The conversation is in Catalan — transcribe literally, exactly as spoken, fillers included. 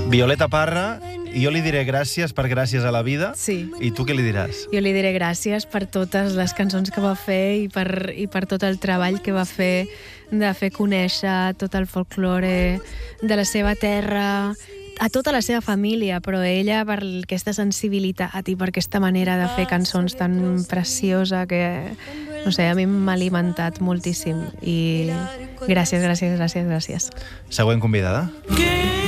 Violeta Parra, jo li diré gràcies per Gràcies a la vida. Sí. I tu què li diràs? Jo li diré gràcies per totes les cançons que va fer i per, i per tot el treball que va fer de fer conèixer tot el folklore de la seva terra, a tota la seva família, però ella per aquesta sensibilitat i per aquesta manera de fer cançons tan preciosa que, no sé, a mi m'ha alimentat moltíssim. I gràcies, gràcies, gràcies, gràcies. Següent convidada.